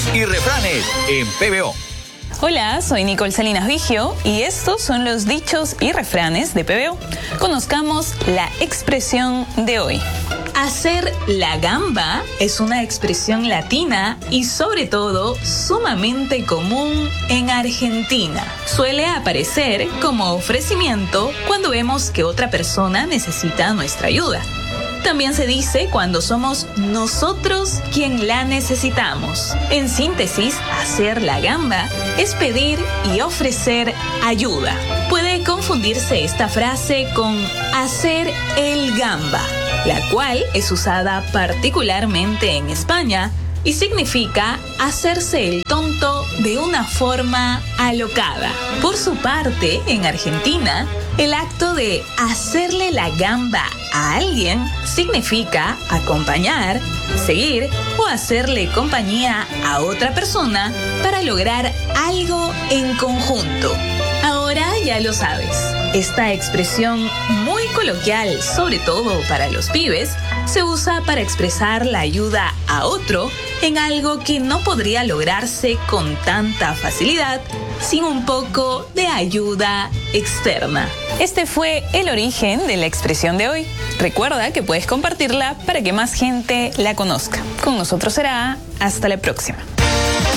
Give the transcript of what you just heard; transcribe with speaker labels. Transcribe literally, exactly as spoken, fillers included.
Speaker 1: y refranes en P B O.
Speaker 2: Hola, soy Nicole Salinas Vigio y estos son los dichos y refranes de P B O. Conozcamos la expresión de hoy. Hacer la gamba es una expresión latina y sobre todo sumamente común en Argentina. Suele aparecer como ofrecimiento cuando vemos que otra persona necesita nuestra ayuda. También se dice cuando somos nosotros quien la necesitamos. En síntesis, hacer la gamba es pedir y ofrecer ayuda. Puede confundirse esta frase con hacer el gamba, la cual es usada particularmente en España y significa hacerse el tonto de una forma alocada. Por su parte, en Argentina, el acto de hacerle la gamba a alguien significa acompañar, seguir o hacerle compañía a otra persona para lograr algo en conjunto. Ahora ya lo sabes. Esta expresión muy coloquial, sobre todo para los pibes, se usa para expresar la ayuda a otro en algo que no podría lograrse con tanta facilidad sin un poco de ayuda externa. Este fue el origen de la expresión de hoy. Recuerda que puedes compartirla para que más gente la conozca. Con nosotros será hasta la próxima.